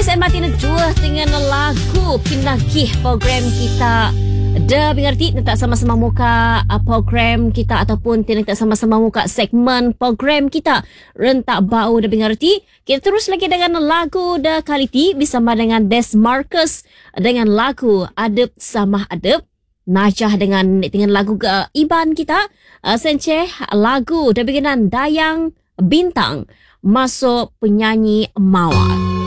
saya mati nak jual dengan lagu pinagih program kita. Dah mengerti tak sama-sama muka program kita ataupun tidak sama-sama muka segmen program kita. Rentak bau dah mengerti. Kita terus lagi dengan lagu dah kali ti bersama dengan Des Marcus dengan lagu Adep Sama Adep. Najah dengan lagu ke Iban kita. Senceh lagu dah bikinan Dayang Bintang masuk penyanyi Mawar.